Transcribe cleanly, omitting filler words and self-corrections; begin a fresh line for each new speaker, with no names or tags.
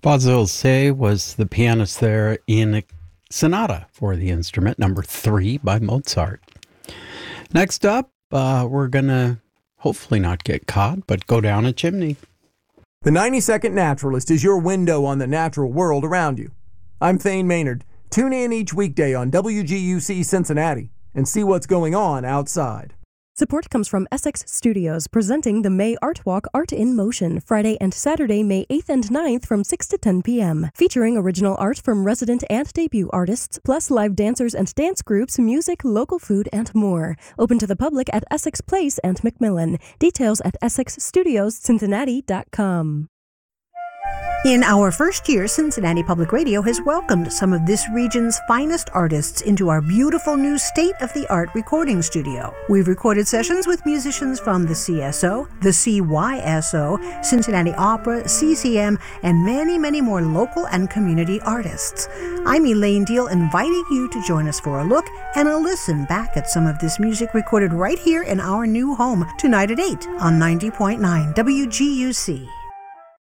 Basil Say was the pianist there in a sonata for the instrument, number 3 by Mozart. Next up, we're going to hopefully not get caught, but go down a chimney.
The 90-Second Naturalist is your window on the natural world around you. I'm Thane Maynard. Tune in each weekday on WGUC Cincinnati and see what's going on outside.
Support comes from Essex Studios, presenting the May Art Walk Art in Motion, Friday and Saturday, May 8th and 9th from 6 to 10 p.m., featuring original art from resident and debut artists, plus live dancers and dance groups, music, local food, and more. Open to the public at Essex Place and McMillan. Details at EssexStudiosCincinnati.com.
In our first year, Cincinnati Public Radio has welcomed some of this region's finest artists into our beautiful new state-of-the-art recording studio. We've recorded sessions with musicians from the CSO, the CYSO, Cincinnati Opera, CCM, and many, many more local and community artists. I'm Elaine Deal, inviting you to join us for a look and a listen back at some of this music recorded right here in our new home tonight at 8 on 90.9 WGUC.